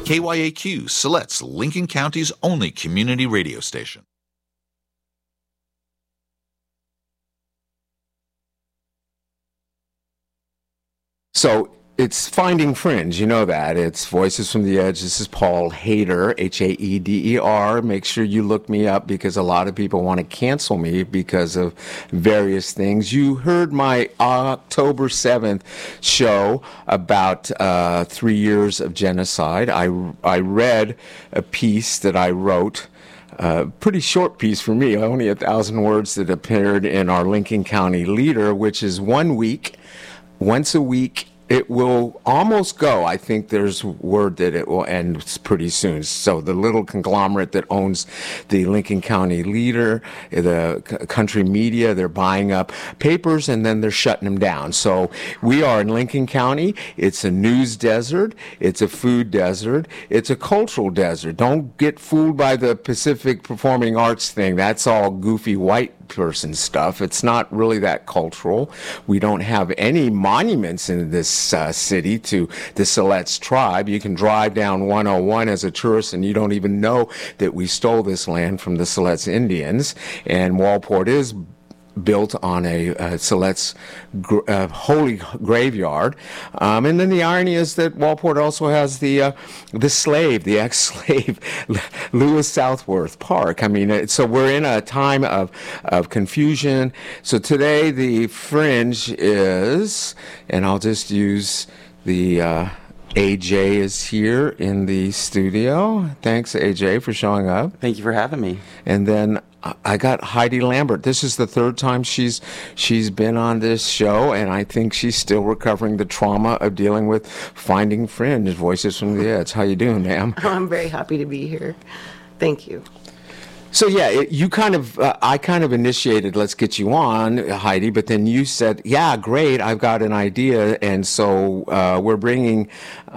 KYAQ, Silet's Lincoln County's only community radio station. So it's Finding Fringe, you know that. It's Voices from the Edge. This is Paul Haeder, Haeder. Make sure you look me up because a lot of people want to cancel me because of various things. You heard my October 7th show about 3 years of genocide. I read a piece that I wrote. Pretty short piece for me, only 1,000 words, that appeared in our Lincoln County Leader, which is once a week. It will almost go. I think there's word that it will end pretty soon. So the little conglomerate that owns the Lincoln County Leader, the country media, they're buying up papers and then they're shutting them down. So we are in Lincoln County. It's a news desert. It's a food desert. It's a cultural desert. Don't get fooled by the Pacific Performing Arts thing. That's all goofy white person stuff. It's not really that cultural. We don't have any monuments in this city to the Siletz tribe. You can drive down 101 as a tourist and you don't even know that we stole this land from the Siletz Indians. And Walport is built on a Siletz holy graveyard. And then the irony is that Walport also has the ex-slave, Lewis Southworth Park. I mean, so we're in a time of confusion. So today the fringe is, and I'll just use the AJ is here in the studio. Thanks, AJ, for showing up. Thank you for having me. And then I got Heidi Lambert. This is the third time she's been on this show, and I think she's still recovering the trauma of dealing with Finding Fringe, Voices from the Edge. How you doing, ma'am? Oh, I'm very happy to be here. Thank you. So yeah, I kind of initiated, let's get you on, Heidi, but then you said, yeah, great, I've got an idea, and so we're bringing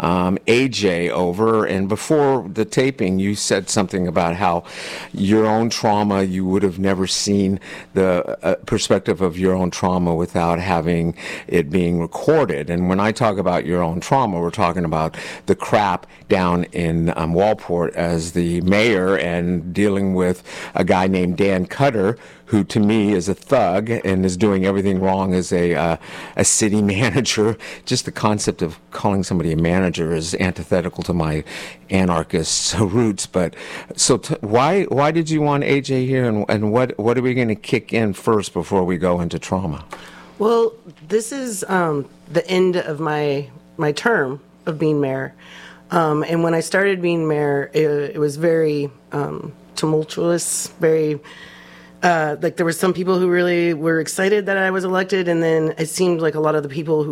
AJ over, and before the taping, you said something about how your own trauma, you would have never seen the perspective of your own trauma without having it being recorded, and when I talk about your own trauma, we're talking about the crap down in Walport as the mayor and dealing with a guy named Dan Cutter, who to me is a thug and is doing everything wrong as a city manager. Just the concept of calling somebody a manager is antithetical to my anarchist roots. But so why did you want AJ here, and what are we going to kick in first before we go into trauma? Well, this is the end of my term of being mayor. And when I started being mayor, it was very tumultuous, very like there were some people who really were excited that I was elected, and then it seemed like a lot of the people who